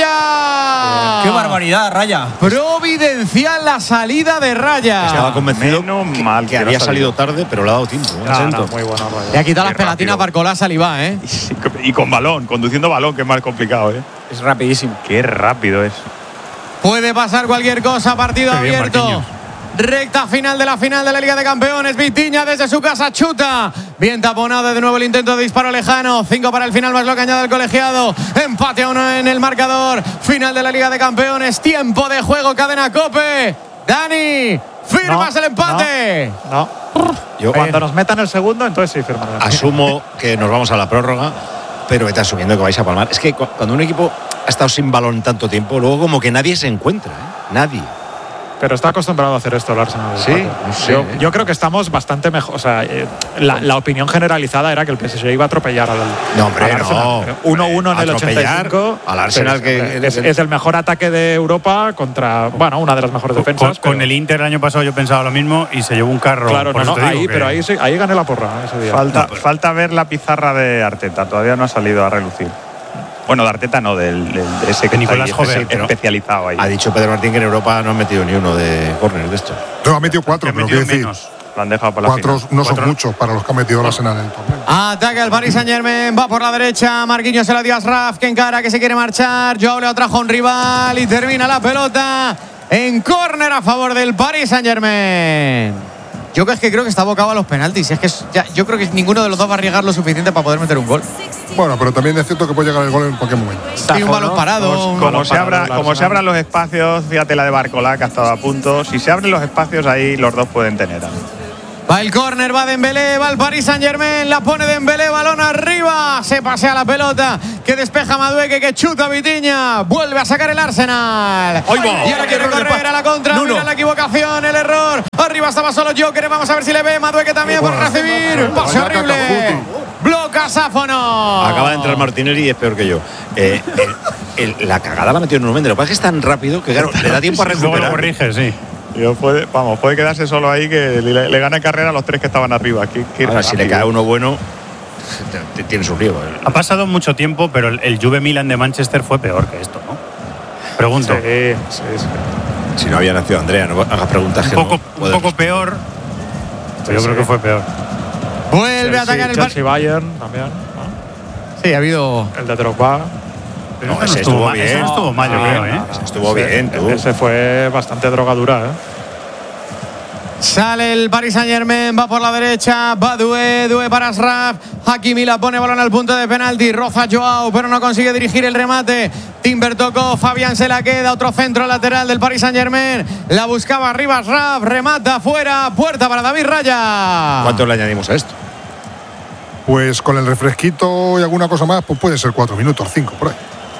Raya! ¡Qué barbaridad, Raya! Providencial la salida de Raya. Estaba convencido Menos mal que que no había ha salido tarde, pero le ha dado tiempo. ¿eh? No, Siento. no, muy bueno, Raya. Le ha quitado Qué las pegatinas rápido. Barcolá Salivá, ¿eh? Y con balón, conduciendo balón, que es más complicado, ¿eh? Es rapidísimo. Qué rápido es. Puede pasar cualquier cosa, partido Qué bien, abierto. Marquinhos. Recta final de la final de la Liga de Campeones. Vitinha desde su casa chuta. Bien taponado de nuevo el intento de disparo lejano. Cinco para el final, más lo que añade el colegiado. Empate a uno en el marcador. Final de la Liga de Campeones. Tiempo de juego, cadena COPE. Dani, firmas No, el empate. No. Yo Cuando nos metan el segundo, entonces sí firmarán. asumo que nos vamos a la prórroga, pero vete asumiendo que vais a palmar. Es que cu- cuando un equipo ha estado sin balón tanto tiempo, luego como que nadie se encuentra, ¿eh? Nadie. Pero está acostumbrado a hacer esto el Arsenal. Sí, Paco. no sé, yo, ¿eh? yo creo que estamos bastante mejor. O sea, eh, la, la opinión generalizada era que el P S G iba a atropellar al, No, hombre, al Arsenal. no. uno uno en el Atropellar ochenta y cinco. al Arsenal, que es, es el mejor ataque de Europa contra, bueno, una de las mejores Con, defensas. con pero- el Inter el año pasado yo pensaba lo mismo y se llevó un carro. Claro, Por no, eso no, te digo ahí, que- pero ahí, sí, ahí gané la porra ese día. Falta, No, pero- falta ver la pizarra de Arteta, todavía no ha salido a relucir. Bueno, de Arteta no, del, del- de ese que Nicolás está ahí, Jover, ese pero- especializado ahí. Ha dicho Pedro Martín que en Europa no han metido ni uno de córner de esto. No, ha metido cuatro, Que pero metió quiero decir. menos. Lo han dejado para la Cuatro final. no son Cuatro. muchos para los que ha metido el Arsenal en el torneo. Ataca el Paris Saint-Germain, va por la derecha, Marquinhos se la dio a Ashraf, que encara, que se quiere marchar, Joao le trajo a un rival y termina la pelota en córner a favor del Paris Saint-Germain. Yo es que creo que está abocado a los penaltis, es que es- ya, yo creo que ninguno de los dos va a arriesgar lo suficiente para poder meter un gol. Bueno, pero también es cierto que puede llegar el gol en cualquier momento. Hay un balón parado. Como, un como balón se parado abra, del como se Arsenal. abran los espacios, fíjate la de Barcola que ha estado a punto. Si se abren los espacios ahí, los dos pueden tener algo. Va el córner, va Dembélé, va el Paris Saint-Germain, la pone Dembélé, balón arriba, se pasea la pelota, que despeja Madueque, que chuta Vitinha, vuelve a sacar el Arsenal. Y ahora quiere correr a la contra, Nuno. mira la equivocación, el error. Arriba estaba solo Joker, vamos a ver si le ve Madueque también por recibir. Pase Vaya horrible. Cacafuti. Bloca Sáfono. Acaba de entrar Martinelli y es peor que yo. Eh, el- el- la cagada la ha metido Nuno Méndez. Lo que pasa es que es tan rápido que, claro, le da tiempo a Luego lo recuperar. corrige, sí. Yo puede, vamos, puede quedarse solo ahí que le, le gana en carrera a los tres que estaban arriba. Qué- qué Ahora, si le rápido. cae uno bueno, te- te- tiene su lío. Ha pasado mucho tiempo, pero el, el Juve Milan de Manchester fue peor que esto, ¿no? Pregunto. Sí, sí, sí. Si no había nacido Andrea, no hagas preguntas Un que poco, no un puedes poco peor, pero yo Sí, creo sí. que fue peor. Vuelve a atacar el Paris. Chelsea Bayern también, ¿no? Sí, ha habido. El de Drogba. Pero No, ese ese estuvo, estuvo mal, ese bien. no estuvo mal, yo Ah, creo, ¿eh? Estuvo bien, tú. Ese fue bastante drogadura, ¿eh? Sale el Paris Saint-Germain, va por la derecha, va Doué, Doué para Ashraf, Hakimi la pone balón al punto de penalti, roza Joao, pero no consigue dirigir el remate. Timber tocó, Fabián se la queda, otro centro lateral del Paris Saint-Germain, la buscaba arriba Ashraf, remata fuera, puerta para David Raya. ¿Cuánto le añadimos a esto? Pues con el refresquito y alguna cosa más, pues puede ser cuatro minutos, cinco, por ahí.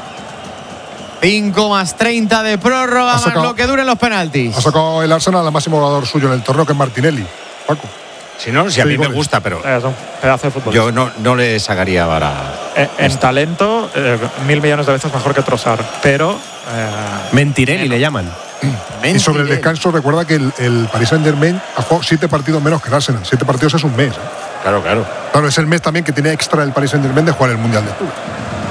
cinco más treinta de prórroga, Ha más sacado- lo que duren los penaltis. Ha sacado el Arsenal al máximo goleador suyo en el torneo, que es Martinelli. Paco. Si no, si a Sí, mí me goles. gusta, pero Es un pedazo de futbolista. yo no, no le sacaría para. En, en talento, eh, mil millones de veces mejor que Trossard. Pero. eh, Mentirelli le llaman. Y sobre el descanso, recuerda que el, el Paris Saint-Germain ha jugado siete partidos menos que el Arsenal. Siete partidos es un mes. ¿eh? Claro, claro. Claro, es el mes también que tiene extra el Paris Saint-Germain de jugar el Mundial de Clubes.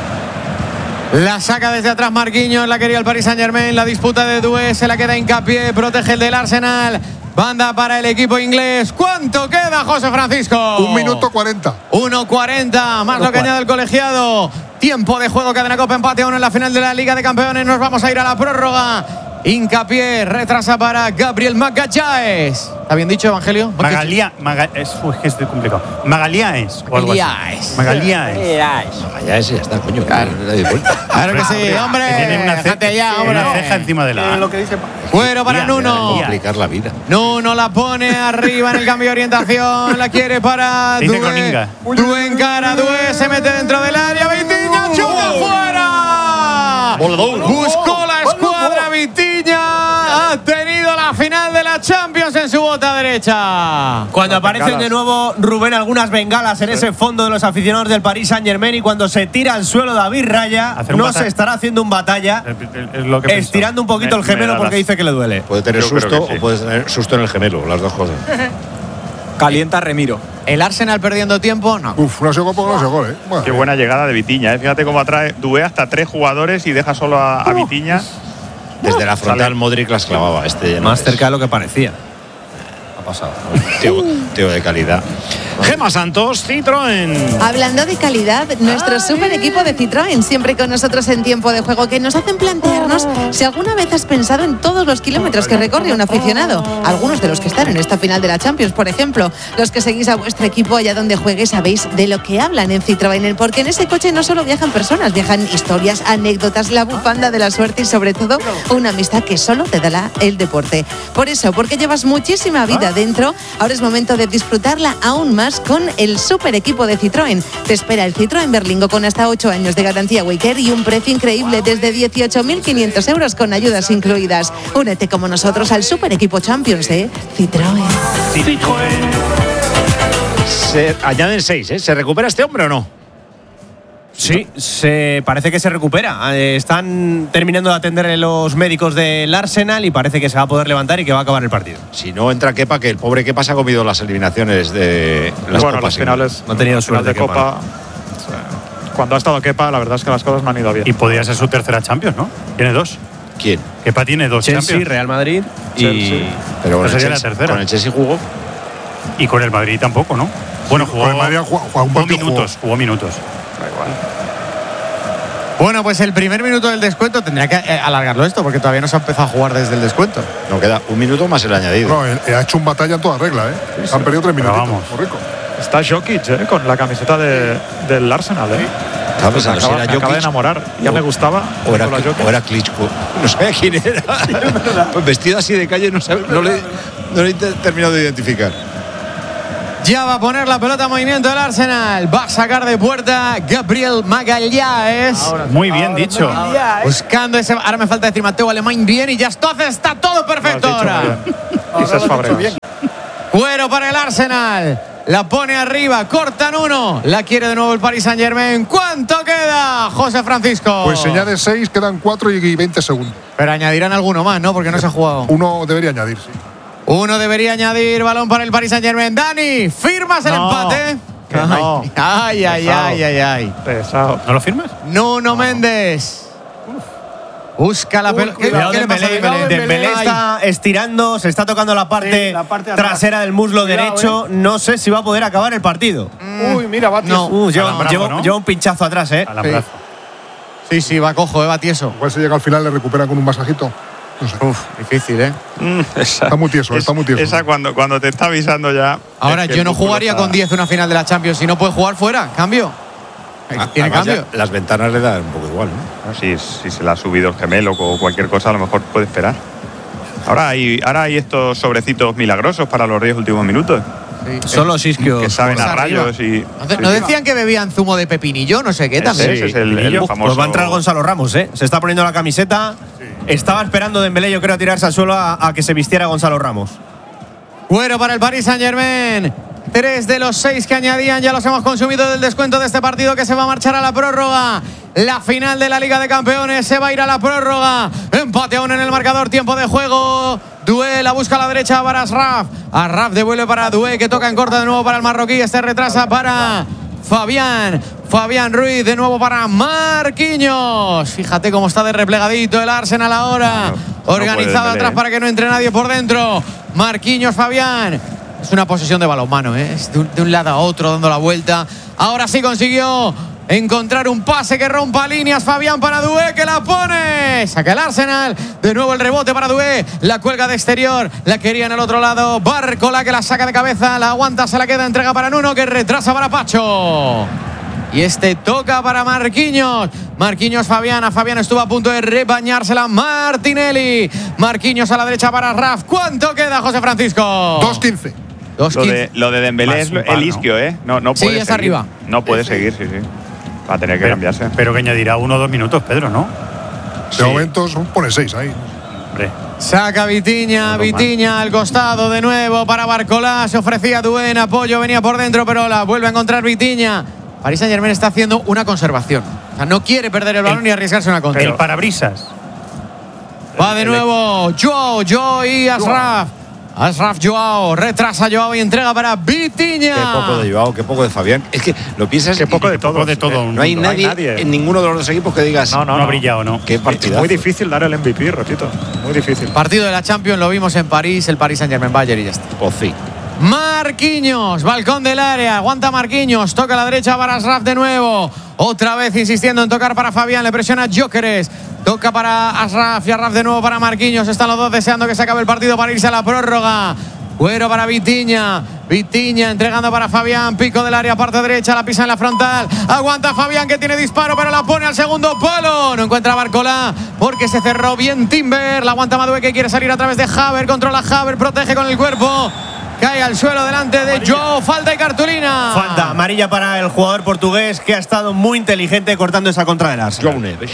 La saca desde atrás Marquinhos, la quería el Paris Saint-Germain, la disputa de Doué, se la queda Hincapié, protege el del Arsenal. Banda para el equipo inglés. ¿Cuánto queda, José Francisco? Un minuto cuarenta. uno cuarenta, más lo que añade el colegiado. Tiempo de juego, cadena Copa, empate a uno en la final de la Liga de Campeones. Nos vamos a ir a la prórroga. Hincapié, retrasa para Gabriel Magalhães. ¿Está bien dicho, Evangelio? Magalía, Maga, es, uy, es que estoy complicado. Magalhães o algo así. Magalhães. Magalhães. Vaya ese, ya está, coño. Claro, Claro que sí, hombre. Que tiene una, ce- Déjate ya, hombre. una ceja encima de la. Fuera para Nuno. complicar la vida. Nuno la pone arriba en el cambio de orientación. La quiere para Dice Doué. Groninga. Doué encara, Doué se mete dentro del área. Vitinha, chuta fuera. Buscó la escuadra Vitinha. Ha tenido la final de la Champions en su bota derecha. Cuando aparecen de nuevo, Rubén, algunas bengalas en ese fondo de los aficionados del Paris Saint-Germain y cuando se tira al suelo David Raya, Hacer un no bata- se estará haciendo un batalla, Es lo que estirando un poquito Me- el gemelo me da porque las- dice que le duele. Puede tener Yo creo susto que sí. o puede tener susto en el gemelo, las dos cosas. Calienta Remiro. El Arsenal perdiendo tiempo, no. Uf, no ha sido gol porque no ha sido gol, ¿eh? Bueno, Qué buena llegada de Vitinha, ¿eh? Fíjate cómo atrae Doué hasta tres jugadores y deja solo a, a Vitinha. Desde la frontal Modric las clavaba. Este ya no Más es. cerca de lo que parecía. Ha pasado. Tío, tío de calidad. Gema Santos, Citroën. Hablando de calidad, nuestro super equipo de Citroën, siempre con nosotros en tiempo de juego, que nos hacen plantearnos si alguna vez has pensado en todos los kilómetros que recorre un aficionado. Algunos de los que están en esta final de la Champions, por ejemplo. Los que seguís a vuestro equipo allá donde juegue sabéis de lo que hablan en Citroën, porque en ese coche no solo viajan personas, viajan historias, anécdotas, la bufanda de la suerte y sobre todo una amistad que solo te dará el deporte. Por eso, porque llevas muchísima vida dentro, ahora es momento de disfrutarla aún más con el super equipo de Citroën. Te espera el Citroën Berlingo con hasta ocho años de garantía Waycare y un precio increíble desde dieciocho mil quinientos euros con ayudas incluidas. Únete como nosotros al super equipo Champions de Citroën. Se añaden seis, ¿eh? ¿Se recupera este hombre o no? Sí, se parece que se recupera. Eh, Están terminando de atenderle los médicos del Arsenal y parece que se va a poder levantar y que va a acabar el partido. Si no entra Kepa, que el pobre Kepa se ha comido las eliminaciones de las bueno, copas. las finales. No ha tenido las finales suerte de Kepa, Copa. o sea, Cuando ha estado Kepa, la verdad es que las cosas no han ido bien. Y podría ser su tercera Champions, ¿no? Tiene dos. ¿Quién? Kepa tiene dos Chelsea, Champions. Real Madrid y… Chelsea. Pero con Esa el, sería la Chelsea, tercera. con el Chelsea jugó. Y con el Madrid tampoco, ¿no? Bueno, Sí, jugó, con el Madrid ha jugado- jugado un jugó partido, minutos, jugó minutos. Da igual. Bueno, pues el primer minuto del descuento tendría que eh, alargarlo esto, porque todavía no se ha empezado a jugar desde el descuento. No queda un minuto más el añadido. No, él- él ha hecho un batalla en toda regla, ¿eh? Han perdido tres Pero minutitos. vamos. Muy rico. Está Jokic, ¿eh? Con la camiseta de, del Arsenal, ¿eh? Estaba pensando si Acaba, era me acaba de Jokic enamorar. Ya o- me gustaba. o era, Nikola Jokic. o era Klitschko. No sabía quién era. Pues vestido así de calle no, sabe- no le, no le he terminado de identificar. Ya va a poner la pelota en movimiento el Arsenal. Va a sacar de puerta Gabriel Magalhães. Muy bien dicho. Buscando ese. Ahora me falta decir Mateo Alemán bien y ya entonces está todo perfecto Lo has dicho ahora. muy bien. Y Cesc Fabregas. Cuero para el Arsenal. La pone arriba, cortan uno. La quiere de nuevo el Paris Saint-Germain. ¿Cuánto queda, José Francisco? Pues se añade seis, quedan cuatro y veinte segundos. Pero añadirán alguno más, ¿no? Porque no se ha jugado. Uno debería añadir, sí. Uno debería añadir. Balón para el Paris Saint-Germain. Dani, ¿firmas el No, empate? que no. Ay, ay, Pesado. ay, ay, ay. Pesado. ¿No lo firmas? Nuno Méndez. Busca la pelota. ¿Qué, Cuidado qué le pasa a Dembélé, Dembélé? Dembélé Ay. está estirando, se está tocando la parte, Sí, la parte de atrás. trasera del muslo Cuidado, derecho. No sé si va a poder acabar el partido. Uy, mira, va No. Uh, lleva, Alambrazo, lleva- ¿no? lleva un pinchazo atrás, ¿eh? Alambrazo. Sí, sí, va cojo, eh, va tieso. Igual se llega al final, le recupera con un masajito. No sé. Uf, difícil, ¿eh? Mm, esa, Está muy tieso, es- está muy tieso. Esa cuando, cuando te está avisando ya. Ahora, es que yo el no músculo jugaría está- con diez una final de la Champions. Si no puede jugar fuera, cambio. Tiene Además, cambio. ya las ventanas le dan un poco igual, ¿no? Si, si se le ha subido el gemelo o cualquier cosa, a lo mejor puede esperar. Ahora hay, ahora hay estos sobrecitos milagrosos para los diez últimos minutos. Sí. Solo Sisquio. Que saben a Arriba. rayos y. ¿No de- ¿No decían que bebían zumo de pepinillo? No sé qué Ese, también. ese es el, el Uf, famoso. Pues va a entrar Gonzalo Ramos, ¿eh? Se está poniendo la camiseta. Estaba esperando Dembélé, yo creo, a tirarse al suelo a, a que se vistiera Gonzalo Ramos. Cuero para el Paris Saint-Germain. Tres de los seis que añadían ya los hemos consumido del descuento de este partido que se va a marchar a la prórroga. La final de la Liga de Campeones se va a ir a la prórroga. Empate aún en el marcador, tiempo de juego. Dué la busca a la derecha para Asraf. Asraf devuelve para Dué que toca en corta de nuevo para el marroquí. Este retrasa para Fabián. Fabián Ruiz de nuevo para Marquinhos. Fíjate cómo está de replegadito el Arsenal ahora. no Organizado puede, atrás Dembélé. para que no entre nadie por dentro. Marquinhos, Fabián. Es una posesión de balonmano, ¿eh? Es de un, de un lado a otro dando la vuelta. Ahora sí consiguió encontrar un pase que rompa líneas. Fabián para Dué que la pone. Saca el Arsenal. De nuevo el rebote para Dué. La cuelga de exterior. La querían al otro lado. Barcola que la saca de cabeza. La aguanta, se la queda. Entrega para Nuno que retrasa para Pacho. Y este toca para Marquinhos. Marquinhos Fabián. A Fabián estuvo a punto de rebañársela Martinelli. Marquinhos a la derecha para Raf. ¿Cuánto queda, José Francisco? dos quince. Dos Lo quince. de, lo de Dembélé Más es un lo- par, el ¿no? isquio, ¿eh? No, no Sí, puede es seguir. arriba. No puede seguir, sí, sí. Va a tener que Pero, cambiarse. pero que añadirá uno o dos minutos, Pedro, ¿no? De momento pone seis ahí. Hombre. Saca Vitiña, Otro más. Vitiña al costado de nuevo para Barcolá. Se ofrecía Dué en apoyo, venía por dentro, pero la vuelve a encontrar Vitiña. Paris Saint-Germain está haciendo una conservación. O sea, no quiere perder el balón El- ni arriesgarse una contra. El parabrisas. Va de nuevo Joao, Joao y Asraf. Asraf Joao, retrasa Joao y entrega para Vitiña. Qué poco de Joao, qué poco de Fabián. Es que lo piensas. Qué poco y- de Poco todos. de todo. un No hay mundo. nadie, nadie. en ninguno de los dos equipos que digas. No, no, No no. ha brillado, ¿no? Qué Es partidazo. muy difícil dar el M V P, repito. Muy difícil. Partido de la Champions, lo vimos en París, el Paris Saint-Germain Bayern y ya está. Pues sí. Marquinhos, balcón del área, aguanta Marquinhos, toca a la derecha para Asraf de nuevo. Otra vez insistiendo en tocar para Fabián, le presiona Gyökeres. Toca para Asraf y Asraf de nuevo para Marquinhos. Están los dos deseando que se acabe el partido para irse a la prórroga. Cuero para Vitiña. Vitiña entregando para Fabián. Pico del área, parte derecha, la pisa en la frontal. Aguanta Fabián que tiene disparo, pero la pone al segundo palo. No encuentra a Barcolá porque se cerró bien Timber. La aguanta Madué que quiere salir a través de Haver. Controla Haver, protege con el cuerpo. Cae al suelo delante de Joe. Falta y cartulina. Falta amarilla para el jugador portugués que ha estado muy inteligente cortando esa contra del Arsenal. Joao Neves.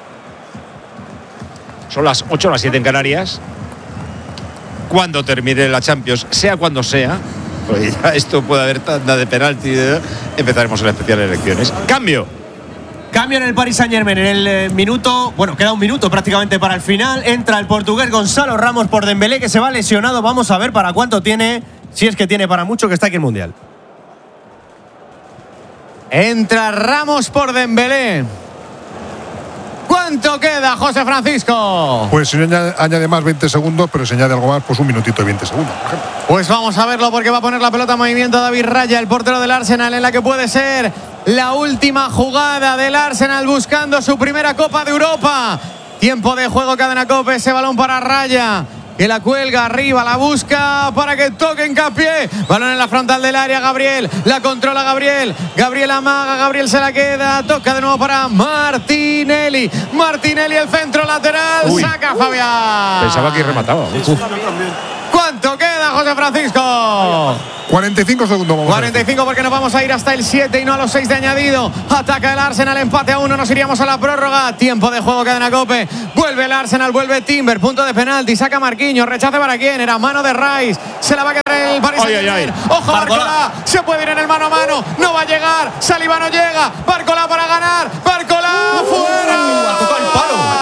Son las ocho, las siete en Canarias. Cuando termine la Champions, sea cuando sea, porque ya esto puede haber tanda de penalti, eh, empezaremos en las especiales elecciones. Cambio. Cambio en el Paris Saint-Germain en el eh, minuto, bueno, queda un minuto prácticamente para el final. Entra el portugués Gonzalo Ramos por Dembélé que se va lesionado. Vamos a ver para cuánto tiene, si es que tiene para mucho, que está aquí el Mundial. Entra Ramos por Dembélé. ¿Cuánto queda, José Francisco? Pues si no añade, añade más veinte segundos, pero si añade algo más, pues un minutito y veinte segundos, por ejemplo. Pues vamos a verlo porque va a poner la pelota en movimiento David Raya, el portero del Arsenal, en la que puede ser la última jugada del Arsenal buscando su primera Copa de Europa. Tiempo de juego, Cadena COPE, ese balón para Raya, que la cuelga arriba, la busca para que toque hincapié. Balón en la frontal del área, Gabriel, la controla Gabriel, Gabriel amaga, Gabriel se la queda, toca de nuevo para Martinelli, Martinelli el centro lateral, Uy. saca Fabián. Pensaba que remataba. Uf. ¿Cuánto queda, José Francisco? cuarenta y cinco segundos. Vamos cuarenta y cinco porque nos vamos a ir hasta el siete y no a los seis de añadido. Ataca el Arsenal, empate a uno, nos iríamos a la prórroga. Tiempo de juego, Cadena COPE. Vuelve el Arsenal, vuelve Timber, punto de penalti, saca Marquinhos, rechace para quién, era mano de Rice, se la va a quedar el Paris Saint-Germain. Ojo, Barcola, se puede ir en el mano a mano, no va a llegar, Saliba no llega, Barcola para ganar, Barcola fuera. Uh, tocó el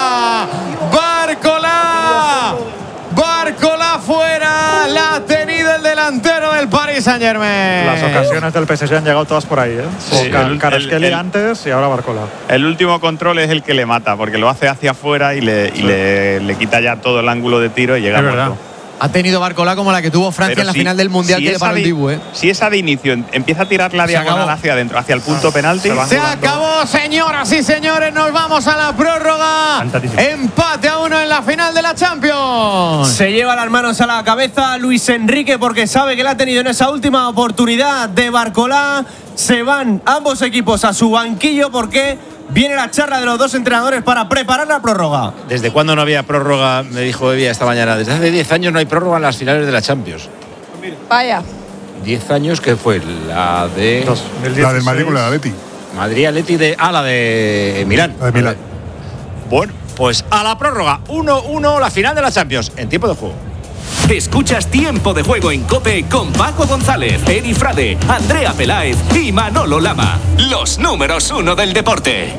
palo. Barcola, Barcola fuera, la ha tenido el delantero del Paris Saint-Germain. Las ocasiones del P S G han llegado todas por ahí, ¿eh? Sí, Car Kvaratskhelia antes y ahora Barcola. El último control es el que le mata, porque lo hace hacia afuera y le, y sí. le, le quita ya todo el ángulo de tiro y llega es muerto. Verdad. Ha tenido Barcola como la que tuvo Francia Pero en la si, final del Mundial si que le paró el Dibu, ¿eh? Si esa de inicio empieza a tirar la diagonal hacia adentro, hacia el punto ah, penalti. Se, se acabó, señoras y señores. Nos vamos a la prórroga. Empate a uno en la final de la Champions. Se lleva las manos a la cabeza Luis Enrique porque sabe que la ha tenido en esa última oportunidad de Barcola. Se van ambos equipos a su banquillo porque viene la charla de los dos entrenadores para preparar la prórroga. ¿Desde cuándo no había prórroga? Me dijo Evia esta mañana. Desde hace diez años no hay prórroga en las finales de la Champions. Vaya. diez años que fue la de... dos mil dieciséis. La del Madrid con la de Atleti. Madrid Atleti de... Ah, la de Milán. La de Milán. Bueno, pues a la prórroga. uno uno la final de la Champions en tiempo de juego. Escuchas Tiempo de Juego en COPE con Paco González, Eri Frade, Andrea Peláez y Manolo Lama. Los números uno del deporte.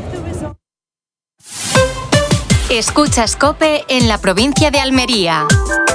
Escuchas COPE en la provincia de Almería.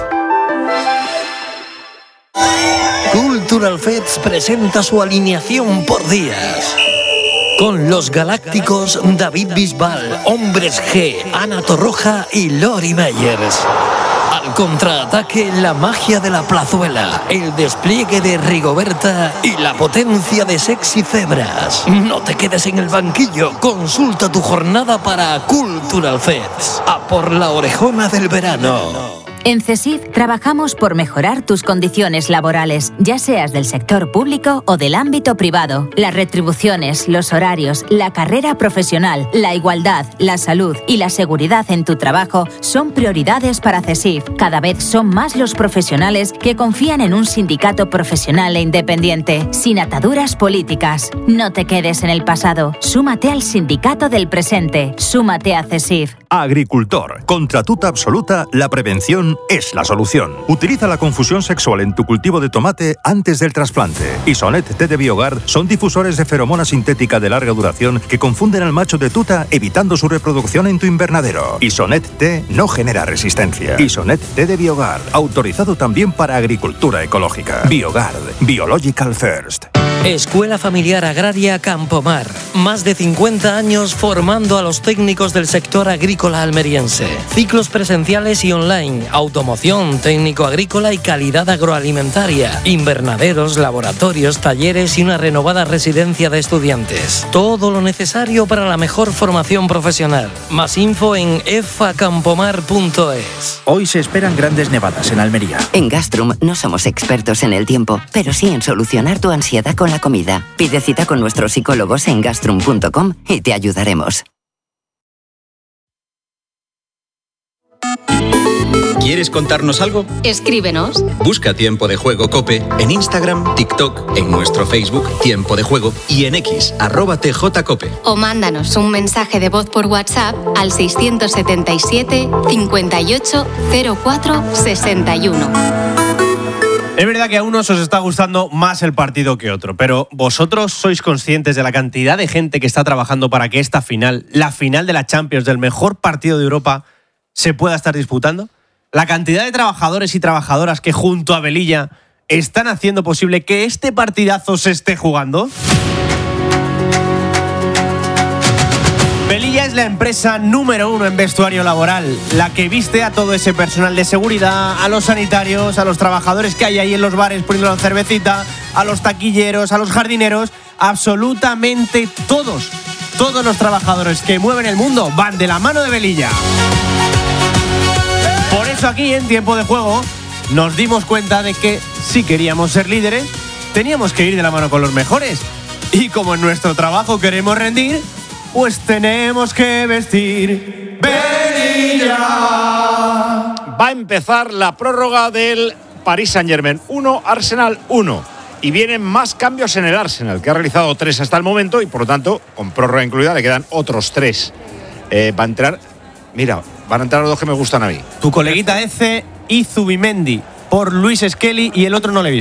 Cultural Feds presenta su alineación por días. Con los galácticos David Bisbal, Hombres G, Ana Torroja y Lori Meyers. Al contraataque, la magia de la plazuela, el despliegue de Rigoberta y la potencia de Sexy Zebras. No te quedes en el banquillo, consulta tu jornada para Cultural Feds. A por la orejona del verano. En CESIF trabajamos por mejorar tus condiciones laborales, ya seas del sector público o del ámbito privado. Las retribuciones, los horarios, la carrera profesional, la igualdad, la salud y la seguridad en tu trabajo son prioridades para CESIF. Cada vez son más los profesionales que confían en un sindicato profesional e independiente, sin ataduras políticas. No te quedes en el pasado. Súmate al sindicato del presente. Súmate a CESIF. Agricultor. Contra tuta absoluta, la prevención es la solución. Utiliza la confusión sexual en tu cultivo de tomate antes del trasplante. Isonet T de Bioguard son difusores de feromona sintética de larga duración que confunden al macho de tuta evitando su reproducción en tu invernadero. Isonet T no genera resistencia. Isonet T de Bioguard, autorizado también para agricultura ecológica. Bioguard, Biological First. Escuela Familiar Agraria Campomar. Más de cincuenta años formando a los técnicos del sector agrícola almeriense. Ciclos presenciales y online, automoción, técnico agrícola y calidad agroalimentaria, invernaderos, laboratorios, talleres y una renovada residencia de estudiantes. Todo lo necesario para la mejor formación profesional. Más info en efa campomar punto es. Hoy se esperan grandes nevadas en Almería. En Gastrum no somos expertos en el tiempo, pero sí en solucionar tu ansiedad con la comida. Pide cita con nuestros psicólogos en gastrum punto com y te ayudaremos. ¿Quieres contarnos algo? Escríbenos. Busca Tiempo de Juego COPE en Instagram, TikTok, en nuestro Facebook Tiempo de Juego y en X, arroba tjcope. O mándanos un mensaje de voz por WhatsApp al seiscientos setenta y siete, cincuenta y ocho, cero cuatro, sesenta y uno. Es verdad que a unos os está gustando más el partido que otro, pero ¿vosotros sois conscientes de la cantidad de gente que está trabajando para que esta final, la final de la Champions, del mejor partido de Europa, se pueda estar disputando? La cantidad de trabajadores y trabajadoras que junto a Velilla están haciendo posible que este partidazo se esté jugando. Velilla es la empresa número uno en vestuario laboral, la que viste a todo ese personal de seguridad, a los sanitarios, a los trabajadores que hay ahí en los bares poniendo la cervecita, a los taquilleros, a los jardineros, absolutamente todos, todos los trabajadores que mueven el mundo van de la mano de Velilla. Por eso aquí en Tiempo de Juego nos dimos cuenta de que si queríamos ser líderes, teníamos que ir de la mano con los mejores. Y como en nuestro trabajo queremos rendir, pues tenemos que vestir Velilla. Va a empezar la prórroga del Paris Saint-Germain uno, Arsenal uno. Y vienen más cambios en el Arsenal, que ha realizado tres hasta el momento y por lo tanto, con prórroga incluida, le quedan otros tres. Eh, va a entrar, mira, van a entrar los dos que me gustan a mí. Tu coleguita Eze y Zubimendi por Luis Skelly y el otro no le he visto.